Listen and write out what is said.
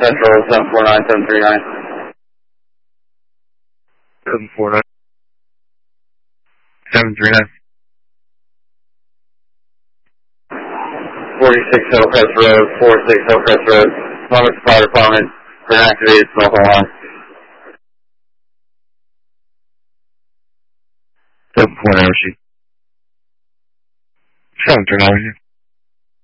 Central 749-739. 749. 739. 46 Hillcrest Road, 46 Hillcrest Road. Columbus Fire Department for an activated smoke alarm. 749 receive. 739 receive.